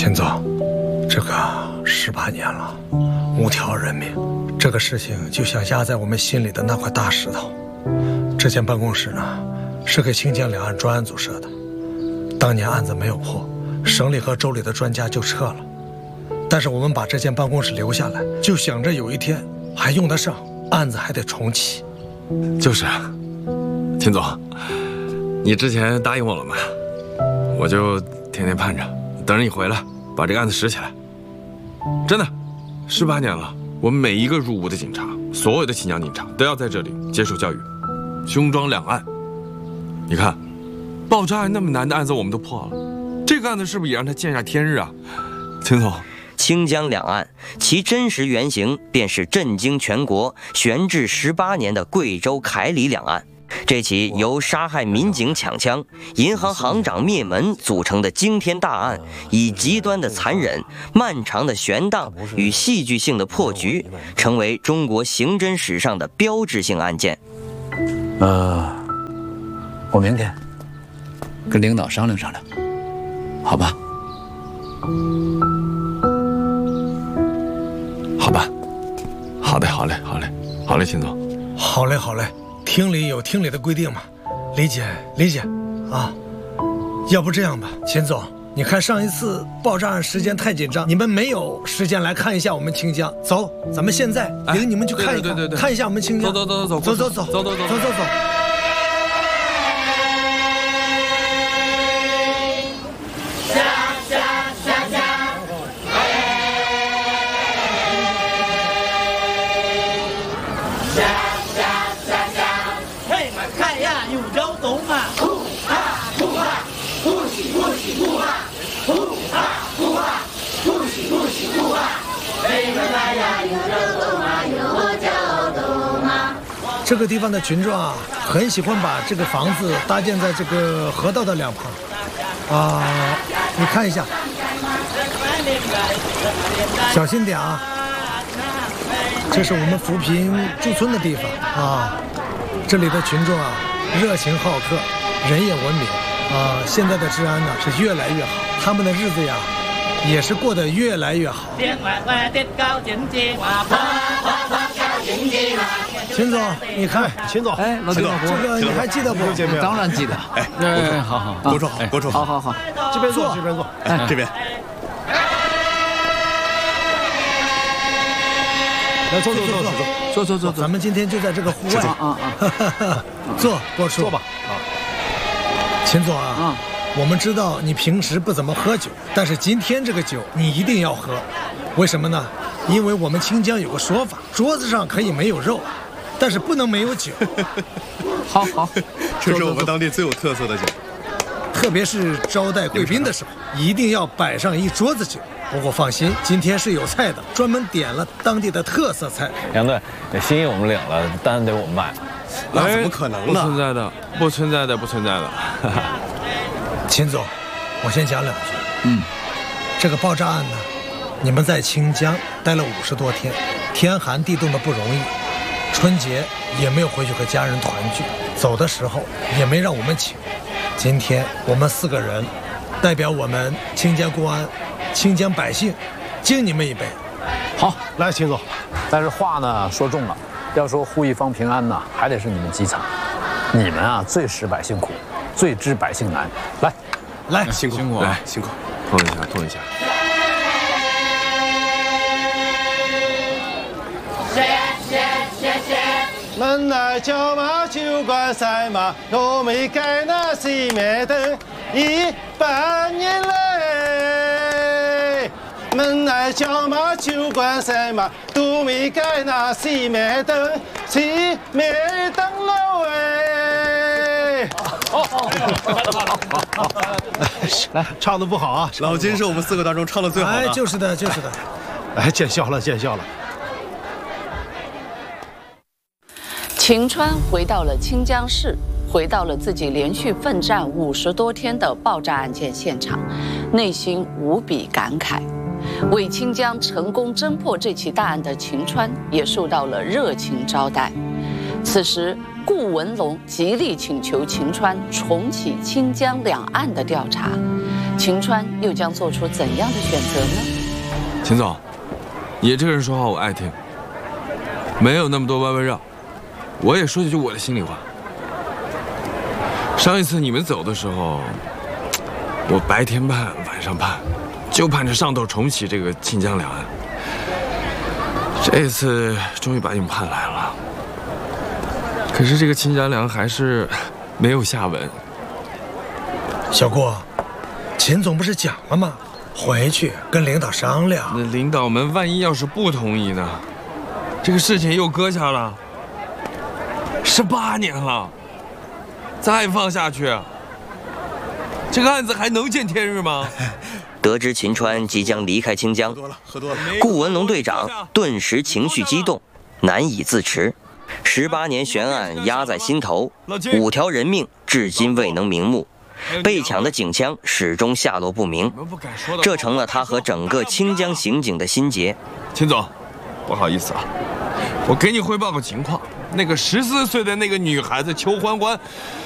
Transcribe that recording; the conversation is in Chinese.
秦总，这个18年了，无条人命，这个事情就像压在我们心里的那块大石头。这间办公室呢，是给清江两岸专案组设的。当年案子没有破，省里和州里的专家就撤了。但是我们把这间办公室留下来，就想着有一天还用得上，案子还得重启。 就是啊，秦总，你之前答应我了嘛，我就天天盼着，等着你回来，把这个案子拾起来。真的，18年了，我们每一个入伍的警察，所有的新疆警察都要在这里接受教育。兄庄两案，你看，爆炸案那么难的案子我们都破了，这个案子是不是也让他见下天日啊？秦总。 清江两案，其真实原型便是震惊全国、悬至18年的贵州凯里两案。这起由杀害民警抢枪、银行行长灭门组成的惊天大案，以极端的残忍、漫长的悬档与戏剧性的破局，成为中国刑侦史上的标志性案件。 我明天跟领导商量商量，好吧？ 好吧，好嘞，秦总。 好嘞，厅里有厅里的规定嘛，理解啊。要不这样吧，秦总，你看上一次爆炸案时间太紧张，你们没有时间来看一下我们清江。走，咱们现在领你们去看一看， 对， 看一下我们清江。走。这个地方的群众啊，很喜欢把这个房子搭建在这个河道的两旁啊。你看一下，小心点啊！这是我们扶贫驻村的地方啊。这里的群众啊，热情好客，人也文明啊。现在的治安呢是越来越好，他们的日子呀也是过得越来越好。秦总，你看， 秦总， 哎，老秦老这个你还记得不？ 当然记得。哎，好， 郭处， 好， 这边坐，哎，这边。来，坐， 咱们今天就在这个户外坐，郭处， 坐吧。 秦总啊，我们知道你平时不怎么喝酒，但是今天这个酒你一定要喝，为什么呢？因为我们清江有个说法，桌子上可以没有肉，但是不能没有酒。 好， 这是我们当地最有特色的酒， 特别是招待贵宾的时候，一定要摆上一桌子酒。不过放心，今天是有菜的，专门点了当地的特色菜。 杨队，心意我们领了，单得我们卖。 那怎么可能呢？ 不存在的。 秦总，我先讲两句。这个爆炸案呢，你们在清江待了50多天，天寒地冻的不容易，春节也没有回去和家人团聚，走的时候也没让我们请。今天我们4个人代表我们清江公安、清江百姓敬你们一杯。 好， 来，秦总。 但是话呢说重了，要说护一方平安呢，还得是你们基层，你们啊最识百姓苦，最知百姓难。来， 辛苦， 来辛苦，痛一下。 门来敲马酒馆赛马，我没改那西面灯100年来。门来敲马酒馆赛马，都没改那西面灯笼哎。来，唱的不好啊！老金是我们4个当中唱的最好的。 哎，就是的。 哎，见笑了。 秦川回到了清江市，回到了自己连续奋战50多天的爆炸案件现场，内心无比感慨。为清江成功侦破这起大案的秦川也受到了热情招待。此时，顾文龙极力请求秦川重启清江两岸的调查， 秦川又将做出怎样的选择呢？ 秦总，你这个人说话我爱听，没有那么多弯弯绕。我也说几句我的心里话。上一次你们走的时候，我白天盼，晚上盼，就盼着上头重启这个晋江两岸。这次终于把你们盼来了，可是这个晋江两岸还是没有下文。 小顾，秦总不是讲了吗？回去跟领导商量。 那领导们万一要是不同意呢？这个事情又搁下了18年了，再放下去，这个案子还能见天日吗？ 得知秦川即将离开清江，顾文龙队长顿时情绪激动，难以自持。18年悬案压在心头，5条人命至今未能瞑目，被抢的警枪始终下落不明，这成了他和整个清江刑警的心结。 秦总，不好意思啊，我给你汇报个情况，那个14岁的那个女孩子邱欢欢，